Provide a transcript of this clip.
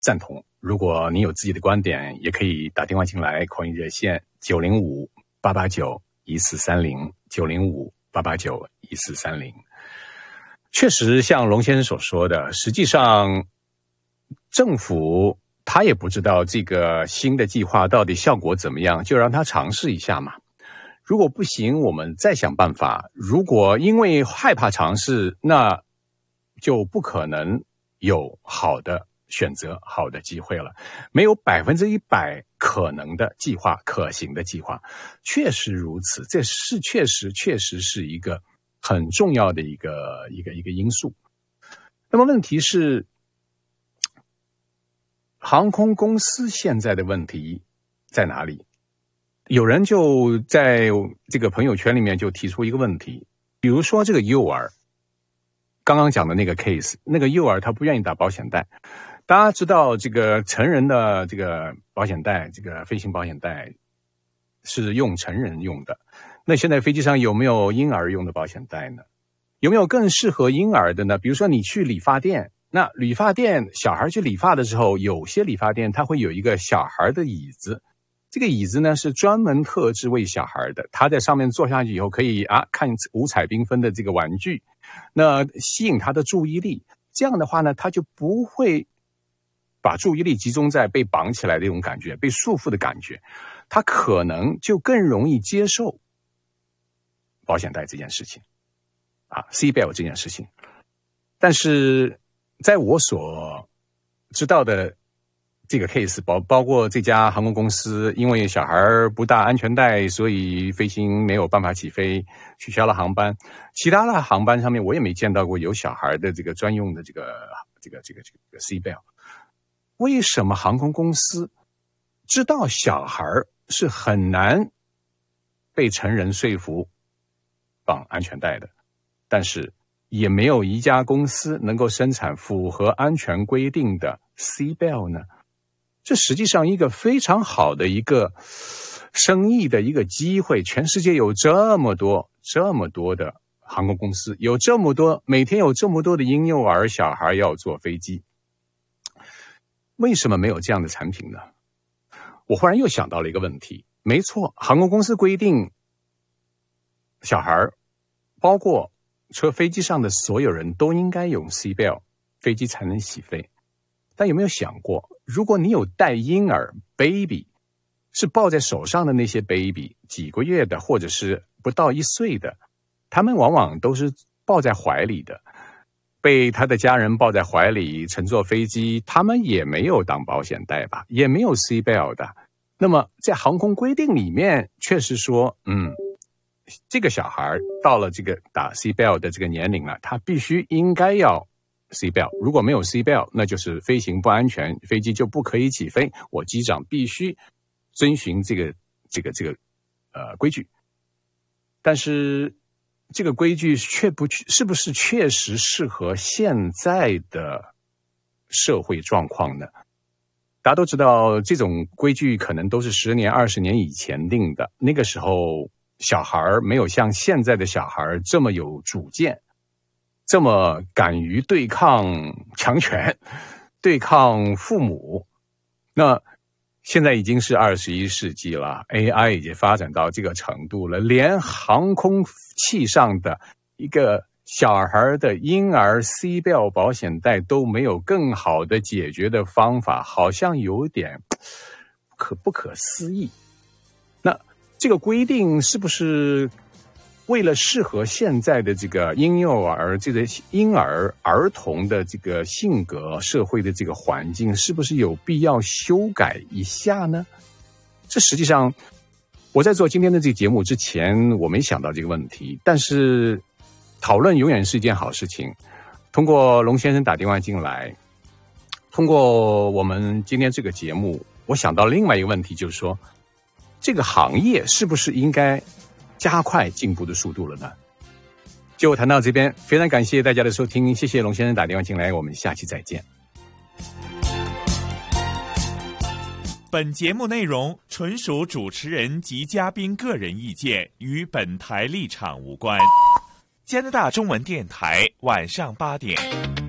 赞同。如果你有自己的观点，也可以打电话进来，call in热线905-889-1430，905-889-1430。确实像龙先生所说的，实际上政府他也不知道这个新的计划到底效果怎么样，就让他尝试一下嘛。如果不行，我们再想办法。如果因为害怕尝试，那就不可能有好的选择、好的机会了。没有100%可能的计划、可行的计划，确实如此。这是确实是一个很重要的一个因素。那么问题是，航空公司现在的问题在哪里？有人就在这个朋友圈里面就提出一个问题，比如说这个幼儿，刚刚讲的那个 case， 那个幼儿他不愿意打保险带。大家知道这个成人的这个保险带，这个飞行保险带是用成人用的。那现在飞机上有没有婴儿用的保险带呢？有没有更适合婴儿的呢？比如说你去理发店，那理发店小孩去理发的时候，有些理发店它会有一个小孩的椅子，这个椅子呢是专门特制为小孩的，他在上面坐下去以后可以看五彩缤纷的这个玩具，那吸引他的注意力。这样的话呢，他就不会把注意力集中在被绑起来的这种感觉，被束缚的感觉，他可能就更容易接受保险带这件事情，seatbelt 这件事情。但是在我所知道的这个 case， 包括这家航空公司因为小孩不戴安全带，所以飞行没有办法起飞，取消了航班。其他的航班上面我也没见到过有小孩的这个专用的这个 seatbelt。为什么航空公司知道小孩是很难被成人说服绑安全带的，但是也没有一家公司能够生产符合安全规定的 seatbelt 呢？这实际上一个非常好的一个生意的一个机会，全世界有这么多的航空公司，有这么多，每天有这么多的婴幼儿小孩要坐飞机，为什么没有这样的产品呢？我忽然又想到了一个问题，没错，航空公司规定小孩包括飞机上的所有人都应该用 seatbelt， 飞机才能起飞。但有没有想过，如果你有带婴儿 baby， 是抱在手上的那些 baby， 几个月的或者是不到1岁的，他们往往都是抱在怀里的，被他的家人抱在怀里乘坐飞机，他们也没有绑保险带吧，也没有 seatbelt 的。那么在航空规定里面确实说，这个小孩到了这个打 seatbelt 的这个年龄了，他必须应该要 seatbelt， 如果没有 seatbelt， 那就是飞行不安全，飞机就不可以起飞，我机长必须遵循这个规矩。但是这个规矩是不是确实适合现在的社会状况呢？大家都知道，这种规矩可能都是10年、20年以前定的，那个时候小孩没有像现在的小孩这么有主见，这么敢于对抗强权，对抗父母。那现在已经是21世纪了， AI 已经发展到这个程度了，连航空器上的一个小孩的婴儿 seatbelt 保险带都没有更好的解决的方法，好像有点不可思议。那这个规定是不是为了适合现在的这个婴幼儿、这个婴儿儿童的这个性格、社会的这个环境，是不是有必要修改一下呢？这实际上我在做今天的这个节目之前，我没想到这个问题，但是讨论永远是一件好事情。通过龙先生打电话进来，通过我们今天这个节目，我想到另外一个问题，就是说这个行业是不是应该加快进步的速度了呢？就谈到这边，非常感谢大家的收听，谢谢龙先生打电话进来，我们下期再见。 本节目内容纯属主持人及嘉宾个人意见，与本台立场无关。加拿大中文电台晚上8点。